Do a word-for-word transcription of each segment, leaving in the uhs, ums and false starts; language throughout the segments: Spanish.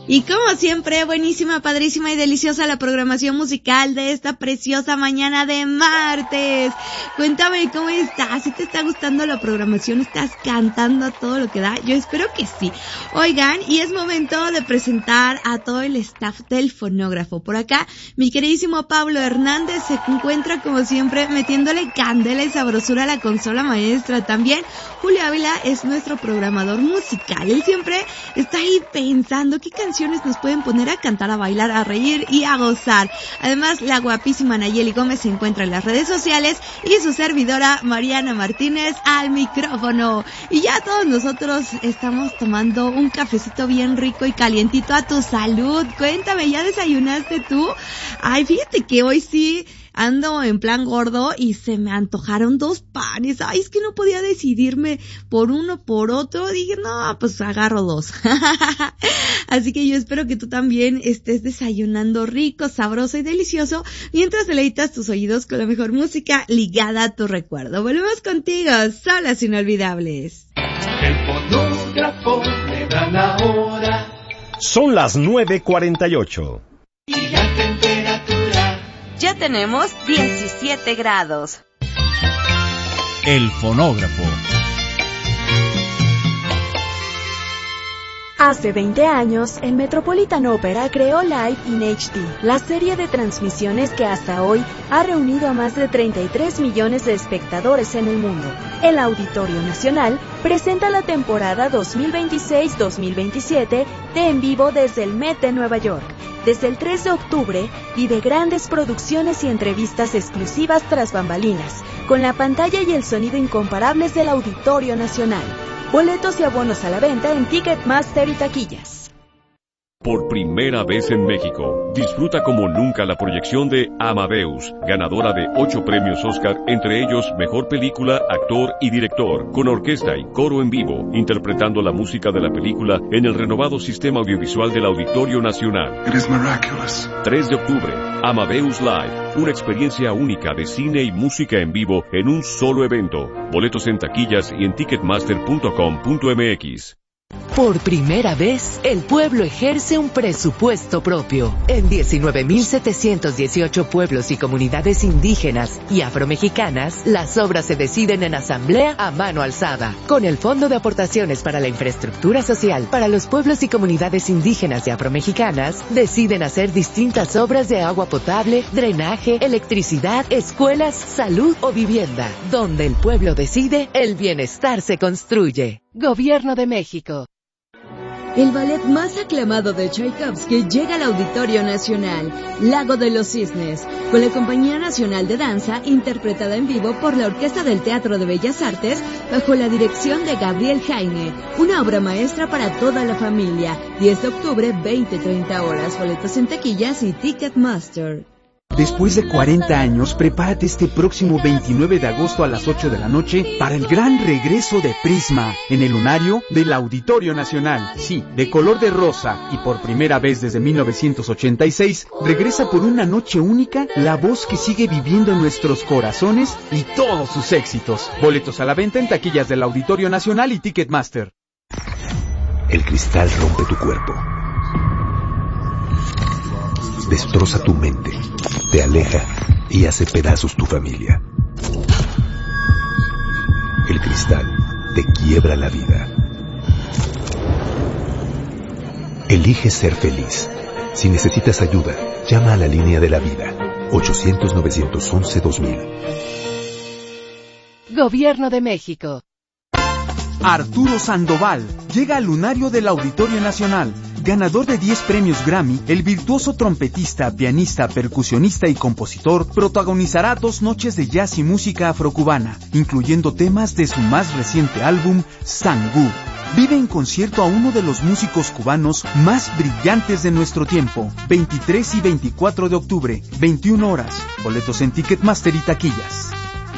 Y como siempre, buenísima, padrísima y deliciosa la programación musical de esta preciosa mañana de martes. Cuéntame cómo estás, si te está gustando la programación, estás cantando a todo lo que da. Yo espero que sí. Oigan, y es momento de presentar a todo el staff del fonógrafo. Por acá, mi queridísimo Pablo Hernández se encuentra como siempre metiéndole candela y sabrosura a la consola maestra. También Julio Ávila es nuestro programador musical. Él siempre está ahí pensando qué canción nos pueden poner a cantar, a bailar, a reír y a gozar. Además, la guapísima Nayeli Gómez se encuentra en las redes sociales y su servidora Mariana Martínez al micrófono. Y ya todos nosotros estamos tomando un cafecito bien rico y calientito a tu salud. Cuéntame, ¿ya desayunaste tú? Ay, fíjate que hoy sí ando en plan gordo y se me antojaron dos panes. Ay, es que no podía decidirme por uno o por otro. Dije, no, pues agarro dos. Así que yo espero que tú también estés desayunando rico, sabroso y delicioso mientras deleitas tus oídos con la mejor música ligada a tu recuerdo. Volvemos contigo, solas inolvidables. El fonógrafo le da la hora. Son las nueve cuarenta y ocho. Y la temperatura. Ya tenemos diecisiete grados. El fonógrafo. Hace veinte años, el Metropolitan Opera creó Live in H D, la serie de transmisiones que hasta hoy ha reunido a más de treinta y tres millones de espectadores en el mundo. El Auditorio Nacional presenta la temporada dos mil veintiséis dos mil veintisiete de En Vivo desde el Met de Nueva York. Desde el tres de octubre, vive grandes producciones y entrevistas exclusivas tras bambalinas, con la pantalla y el sonido incomparables del Auditorio Nacional. Boletos y abonos a la venta en Ticketmaster y taquillas. Por primera vez en México, disfruta como nunca la proyección de Amadeus, ganadora de ocho premios Oscar, entre ellos Mejor Película, Actor y Director, con orquesta y coro en vivo, interpretando la música de la película en el renovado sistema audiovisual del Auditorio Nacional. It is miraculous. tres de octubre, Amadeus Live, una experiencia única de cine y música en vivo en un solo evento. Boletos en taquillas y en ticketmaster punto com punto m x. Por primera vez, el pueblo ejerce un presupuesto propio. En diecinueve mil setecientos dieciocho pueblos y comunidades indígenas y afromexicanas, las obras se deciden en asamblea a mano alzada. Con el Fondo de Aportaciones para la Infraestructura Social para los pueblos y comunidades indígenas y afromexicanas, deciden hacer distintas obras de agua potable, drenaje, electricidad, escuelas, salud o vivienda. Donde el pueblo decide, el bienestar se construye. Gobierno de México. El ballet más aclamado de Tchaikovsky llega al Auditorio Nacional, Lago de los Cisnes, con la Compañía Nacional de Danza, interpretada en vivo por la Orquesta del Teatro de Bellas Artes, bajo la dirección de Gabriel Jaime, una obra maestra para toda la familia. diez de octubre, veinte a treinta horas, boletos en taquillas y Ticketmaster. Después de cuarenta años, prepárate este próximo veintinueve de agosto a las ocho de la noche para el gran regreso de Prisma en el lunario del Auditorio Nacional. Sí, de color de rosa y por primera vez desde mil novecientos ochenta y seis, regresa por una noche única la voz que sigue viviendo en nuestros corazones y todos sus éxitos. Boletos a la venta en taquillas del Auditorio Nacional y Ticketmaster. El cristal rompe tu cuerpo. Destroza tu mente, te aleja y hace pedazos tu familia. El cristal te quiebra la vida. Elige ser feliz. Si necesitas ayuda, llama a la línea de la vida. ochocientos novecientos once dos mil. Gobierno de México. Arturo Sandoval llega al lunario del Auditorio Nacional. Ganador de diez premios Grammy, el virtuoso trompetista, pianista, percusionista y compositor protagonizará dos noches de jazz y música afrocubana, incluyendo temas de su más reciente álbum, Sangú. Vive en concierto a uno de los músicos cubanos más brillantes de nuestro tiempo, veintitrés y veinticuatro de octubre, veintiuna horas. Boletos en Ticketmaster y taquillas.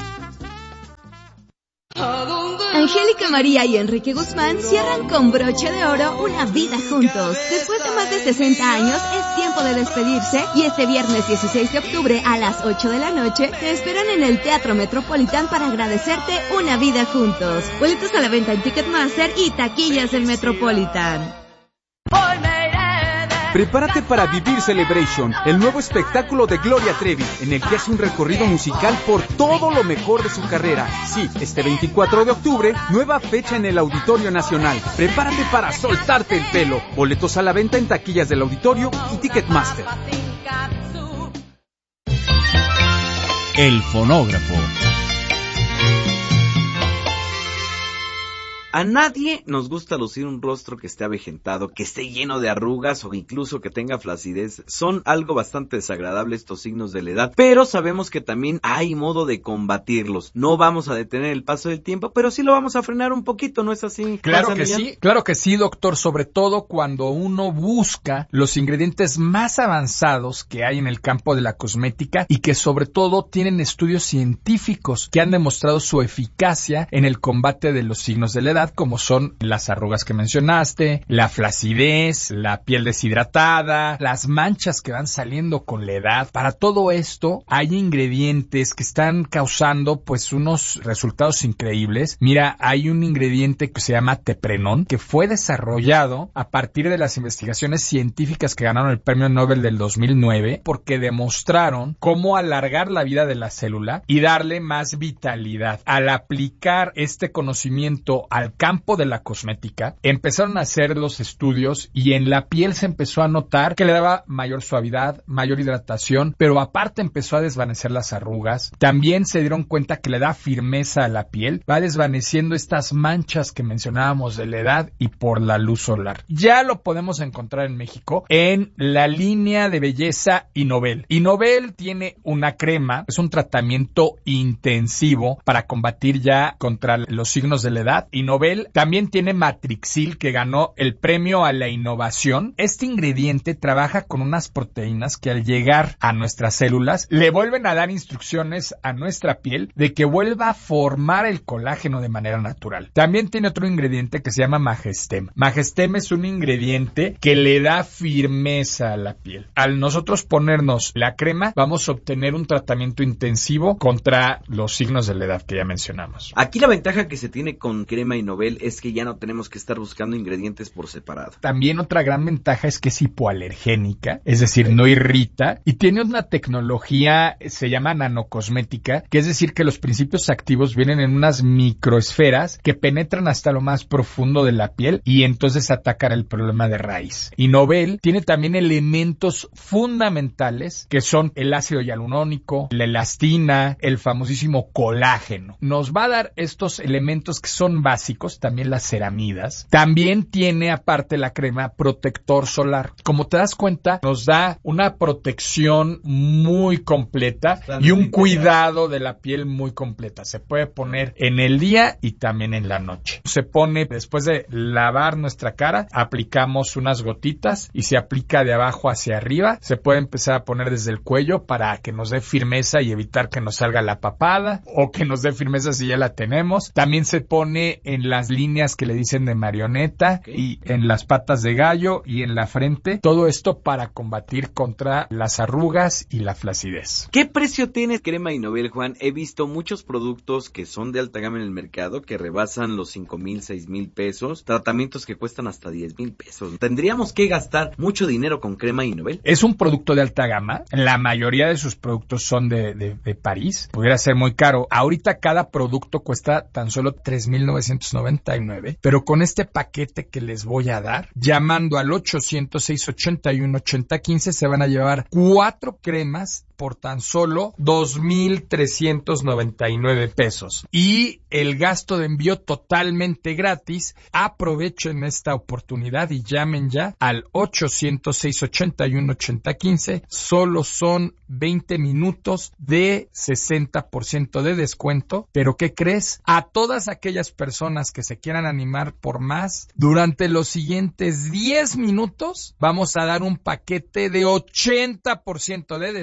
Angélica María y Enrique Guzmán cierran con broche de oro una vida juntos. Después de más de sesenta años, es tiempo de despedirse y este viernes dieciséis de octubre a las ocho de la noche te esperan en el Teatro Metropolitan para agradecerte una vida juntos. Boletos a la venta en Ticketmaster y taquillas del Metropolitan. Hoy me iré Prepárate para vivir Celebration, el nuevo espectáculo de Gloria Trevi, en el que hace un recorrido musical por todo lo mejor de su carrera. Sí, este veinticuatro de octubre, nueva fecha en el Auditorio Nacional. Prepárate para soltarte el pelo. Boletos a la venta en taquillas del auditorio y Ticketmaster. El fonógrafo. A nadie nos gusta lucir un rostro que esté avejentado, que esté lleno de arrugas o incluso que tenga flacidez. Son algo bastante desagradable estos signos de la edad, pero sabemos que también hay modo de combatirlos. No vamos a detener el paso del tiempo, pero sí lo vamos a frenar un poquito, ¿no es así? Claro que sí, claro que sí, doctor, sobre todo cuando uno busca los ingredientes más avanzados que hay en el campo de la cosmética y que sobre todo tienen estudios científicos que han demostrado su eficacia en el combate de los signos de la edad, como son las arrugas que mencionaste, la flacidez, la piel deshidratada, las manchas que van saliendo con la edad. Para todo esto hay ingredientes que están causando pues unos resultados increíbles. Mira, hay un ingrediente que se llama Teprenón, que fue desarrollado a partir de las investigaciones científicas que ganaron el premio Nobel del dos mil nueve, porque demostraron cómo alargar la vida de la célula y darle más vitalidad. Al aplicar este conocimiento al campo de la cosmética, empezaron a hacer los estudios y en la piel se empezó a notar que le daba mayor suavidad, mayor hidratación, pero aparte empezó a desvanecer las arrugas. También se dieron cuenta que le da firmeza a la piel, va desvaneciendo estas manchas que mencionábamos de la edad y por la luz solar. Ya lo podemos encontrar en México en la línea de belleza Innovel. Innovel tiene una crema, es un tratamiento intensivo para combatir ya contra los signos de la edad. Innovel también tiene Matrixil, que ganó el premio a la innovación. Este ingrediente trabaja con unas proteínas que al llegar a nuestras células le vuelven a dar instrucciones a nuestra piel de que vuelva a formar el colágeno de manera natural. También tiene otro ingrediente que se llama Magestem. Magestem es un ingrediente que le da firmeza a la piel. Al nosotros ponernos la crema, vamos a obtener un tratamiento intensivo contra los signos de la edad que ya mencionamos. Aquí la ventaja que se tiene con crema Innovel es que ya no tenemos que estar buscando ingredientes por separado. También otra gran ventaja es que es hipoalergénica, es decir, no irrita, y tiene una tecnología, se llama nanocosmética, que es decir que los principios activos vienen en unas microesferas que penetran hasta lo más profundo de la piel y entonces atacan el problema de raíz. Innovel tiene también elementos fundamentales que son el ácido hialurónico, la elastina, el famosísimo colágeno. Nos va a dar estos elementos que son básicos, también las ceramidas. También tiene aparte la crema protector solar. Como te das cuenta, nos da una protección muy completa y un cuidado de la piel muy completa. Se puede poner en el día y también en la noche. Se pone después de lavar nuestra cara, aplicamos unas gotitas y se aplica de abajo hacia arriba. Se puede empezar a poner desde el cuello para que nos dé firmeza y evitar que nos salga la papada o que nos dé firmeza si ya la tenemos. También se pone en las líneas que le dicen de marioneta, okay, y en las patas de gallo y en la frente. Todo esto para combatir contra las arrugas y la flacidez. ¿Qué precio tiene crema Innovel, Juan? He visto muchos productos que son de alta gama en el mercado que rebasan los cinco mil, seis mil pesos, tratamientos que cuestan hasta diez mil pesos. ¿Tendríamos que gastar mucho dinero con crema Innovel? Es un producto de alta gama. La mayoría de sus productos son de, de, de París. Pudiera ser muy caro. Ahorita cada producto cuesta tan solo tres mil novecientos noventa y nueve, pero con este paquete que les voy a dar, llamando al ochocientos, seiscientos ochenta y uno, ochenta quince, se van a llevar cuatro cremas por tan solo dos mil trescientos noventa y nueve pesos. Y el gasto de envío totalmente gratis. Aprovechen esta oportunidad y llamen ya al ochocientos, seiscientos ochenta y uno, ochenta quince. Solo son veinte minutos de sesenta por ciento de descuento. Pero ¿qué crees? A todas aquellas personas que se quieran animar por más, durante los siguientes diez minutos vamos a dar un paquete de ochenta por ciento de descuento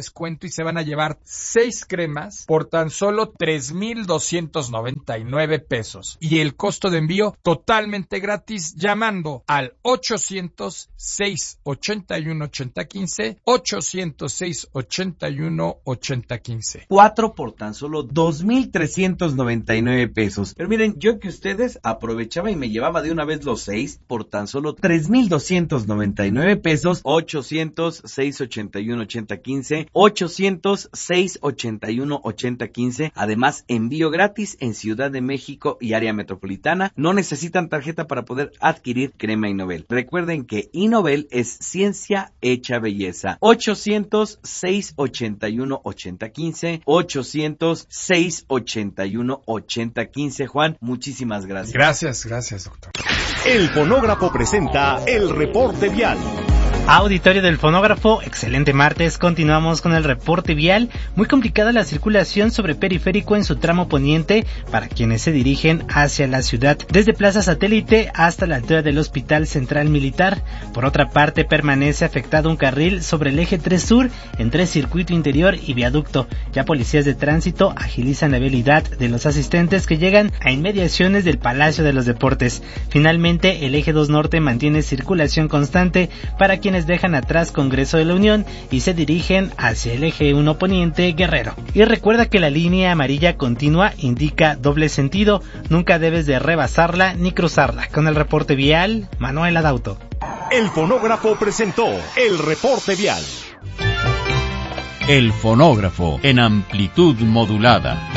y se van a llevar seis cremas por tan solo tres mil doscientos noventa y nueve pesos. Y el costo de envío totalmente gratis llamando al ochocientos, seiscientos ochenta y uno, ochenta quince, ochocientos seis ochenta y uno, ochenta quince. Cuatro por tan solo dos mil trescientos noventa y nueve pesos. Pero miren, yo que ustedes aprovechaba y me llevaba de una vez los seis por tan solo tres mil doscientos noventa y nueve pesos. Ochocientos seis ochenta y uno, ochenta quince, ochocientos seis ochenta y uno, ochenta quince. Además, envío gratis en Ciudad de México y área metropolitana. No necesitan tarjeta para poder adquirir crema Innovel. Recuerden que Innovel es ciencia hecha belleza. Ochocientos seis ochenta y uno, ochenta quince, ochocientos seis ochenta y uno, ochenta quince. Juan, muchísimas gracias. Gracias, gracias, doctor. El Fonógrafo presenta el reporte vial. Auditorio del Fonógrafo, excelente martes, continuamos con el reporte vial. Muy complicada la circulación sobre Periférico en su tramo poniente para quienes se dirigen hacia la ciudad, desde Plaza Satélite hasta la altura del Hospital Central Militar. Por otra parte, permanece afectado un carril sobre el eje tres Sur entre Circuito Interior y Viaducto. Ya policías de tránsito agilizan la vialidad de los asistentes que llegan a inmediaciones del Palacio de los Deportes. Finalmente, el eje dos Norte mantiene circulación constante para quienes dejan atrás Congreso de la Unión y se dirigen hacia el eje uno Poniente Guerrero. Y recuerda que la línea amarilla continua indica doble sentido, nunca debes de rebasarla ni cruzarla. Con el reporte vial, Manuel Adauto. El Fonógrafo presentó el reporte vial. El Fonógrafo en amplitud modulada.